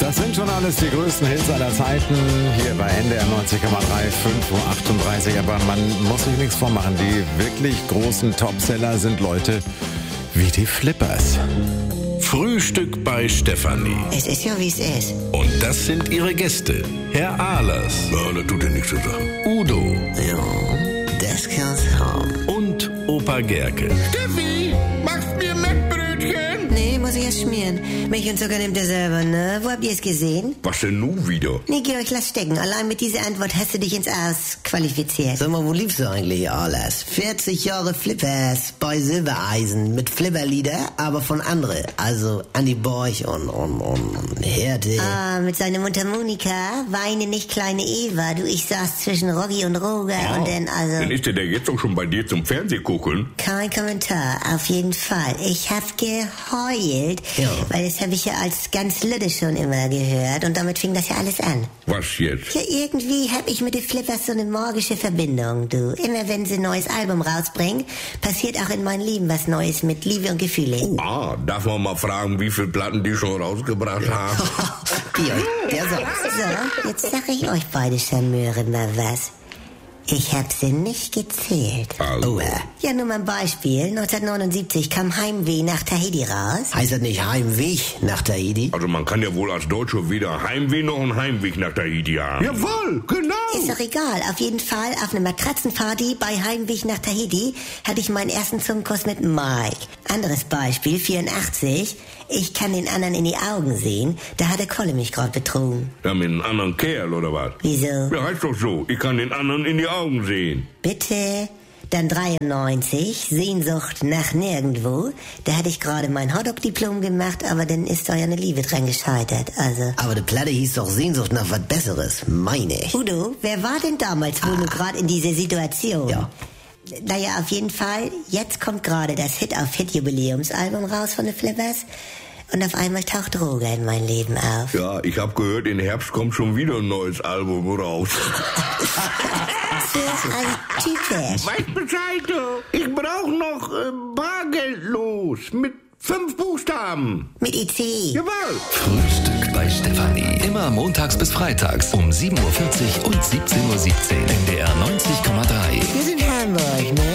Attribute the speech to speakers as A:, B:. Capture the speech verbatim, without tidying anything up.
A: Das sind schon alles die größten Hits aller Zeiten. Hier bei N D R neunzig Komma drei, fünf Uhr achtunddreißig. Aber man muss sich nichts vormachen. Die wirklich großen Topseller sind Leute wie die Flippers.
B: Frühstück bei Stefanie.
C: Es ist ja, wie es ist.
B: Und das sind ihre Gäste. Herr Ahlers.
D: Ja, das tut dir nichts zu sagen.
B: Udo.
C: Ja, das kann's haben.
B: Und Opa Gerke.
D: Steffi, machst mir Mettbrötchen?
C: Nee, muss ich erst schmieren. Milch und Zucker nimmt er selber, ne? Wo habt ihr es gesehen?
D: Was denn nun wieder?
C: Nee, Georg, lass stecken. Allein mit dieser Antwort hast du dich ins Aus qualifiziert.
E: Sag mal, wo liebst du eigentlich, Ahlers? vierzig Jahre Flippers bei Silbereisen mit Flipperlieder, aber von anderen. Also Andi Borch und, und, und Härte.
C: Ah, mit seiner Mundharmonika. Weine nicht, kleine Eva. Du, ich saß zwischen Roggi und Roger
D: Ja.
C: und dann also...
D: Dann ist der jetzt auch schon bei dir zum Fernseh gucken.
C: Kein Kommentar, auf jeden Fall. Ich hab geheult,
E: Ja.
C: weil das habe ich ja als ganz Lütte schon immer gehört und damit fing das ja alles an.
D: Was jetzt?
C: Ja, irgendwie hab ich mit den Flippers so eine magische Verbindung, du. Immer wenn sie ein neues Album rausbringen, passiert auch in meinem Leben was Neues mit Liebe und Gefühle.
D: Ah, darf man mal fragen, wie viele Platten die schon rausgebracht haben?
E: Georg, der sagt.
C: So, jetzt sag ich euch beide Charmeure mal was. Ich hab sie nicht gezählt.
D: Also,
E: Oh, äh,
C: Ja, nur mal ein Beispiel. neunzehnhundertneunundsiebzig kam Heimweh nach Tahiti raus.
E: heißt das nicht Heimweg nach Tahiti?
D: also man kann ja wohl als Deutscher weder Heimweh noch einen Heimweg nach Tahiti haben. Jawohl, genau.
C: Ist doch egal. Auf jeden Fall, auf einer Matratzenparty bei Heimweg nach Tahiti hatte ich meinen ersten Zungenkuss mit Mike. Anderes Beispiel, vierundachtzig. Ich kann den anderen in die Augen sehen. Da hat der Kolle mich gerade betrogen.
D: Ja, mit einem anderen Kerl, oder was?
C: Wieso?
D: Ja, heißt doch so. Ich kann den anderen in die Augen sehen.
C: Bitte? Dann dreiundneunzig, Sehnsucht nach nirgendwo. Da hatte ich gerade mein Hotdog-Diplom gemacht, aber dann ist da ja eine Liebe dran gescheitert. Also...
E: Aber die Platte hieß doch Sehnsucht nach was Besseres, meine ich.
C: Udo, wer war denn damals wohl nur gerade in dieser Situation?
E: Ja.
C: Naja, auf jeden Fall, jetzt kommt gerade das Hit-auf-Hit-Jubiläumsalbum raus von den Flippers und auf einmal taucht Roger in mein Leben auf.
D: Ja, ich hab gehört, im Herbst kommt schon wieder ein neues Album raus.
C: So ein Typisch.
D: Weißt Bescheid, du. Ich brauch noch äh, Bargeld los mit fünf Buchstaben.
C: Mit I C.
D: Jawohl.
B: Frühstück bei Stefanie. Immer montags bis freitags um sieben Uhr vierzig und siebzehn Uhr siebzehn. N D R neunzig Komma drei.
C: Wir sind Hamburg, ne?